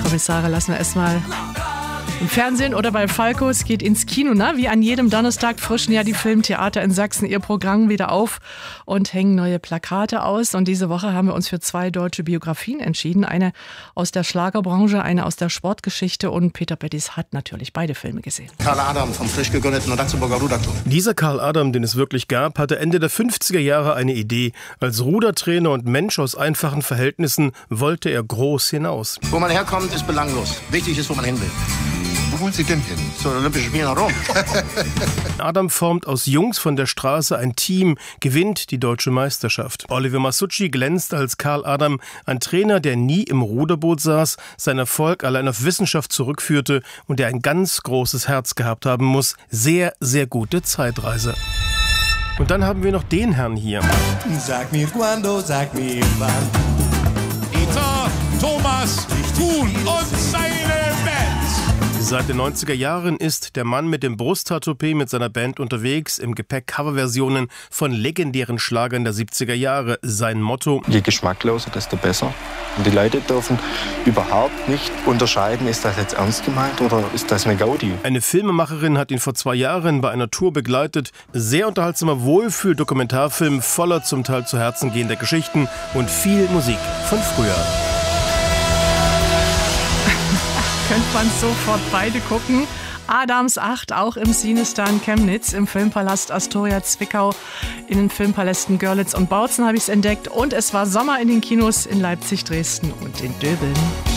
Kommissare lassen wir erstmal im Fernsehen oder bei Falco. Es geht ins Kino, ne? Wie an jedem Donnerstag frischen ja die Filmtheater in Sachsen ihr Programm wieder auf und hängen neue Plakate aus. Und diese Woche haben wir uns für 2 deutsche Biografien entschieden. Eine aus der Schlagerbranche, eine aus der Sportgeschichte. Und Peter Bettis hat natürlich beide Filme gesehen. Karl Adam vom frisch gegründeten Ratzeburger Ruderclub. Dieser Karl Adam, den es wirklich gab, hatte Ende der 50er Jahre eine Idee. Als Rudertrainer und Mensch aus einfachen Verhältnissen wollte er groß hinaus. Wo man herkommt, ist belanglos. Wichtig ist, wo man hin will. Wo wollen Sie denn hin? Zu den Olympischen Spielen nach Rom. Adam formt aus Jungs von der Straße ein Team, gewinnt die deutsche Meisterschaft. Oliver Masucci glänzt als Karl Adam, ein Trainer, der nie im Ruderboot saß, seinen Erfolg allein auf Wissenschaft zurückführte und der ein ganz großes Herz gehabt haben muss. Sehr, sehr gute Zeitreise. Und dann haben wir noch den Herrn hier. Sag mir quando, sag mir wann. Dieter Thomas Kuhn und seine Band. Seit den 90er Jahren ist der Mann mit dem Brusttattoo mit seiner Band unterwegs, im Gepäck Coverversionen von legendären Schlagern der 70er Jahre. Sein Motto: Je geschmackloser, desto besser. Und die Leute dürfen überhaupt nicht unterscheiden, ist das jetzt ernst gemeint oder ist das eine Gaudi? Eine Filmemacherin hat ihn vor 2 Jahren bei einer Tour begleitet. Sehr unterhaltsamer Wohlfühl-Dokumentarfilm voller zum Teil zu Herzen gehender Geschichten und viel Musik von früher. Könnte man sofort beide gucken. Adams 8 auch im Cinestar Chemnitz, im Filmpalast Astoria Zwickau, in den Filmpalästen Görlitz und Bautzen habe ich es entdeckt. Und es war Sommer in den Kinos in Leipzig, Dresden und in Döbeln.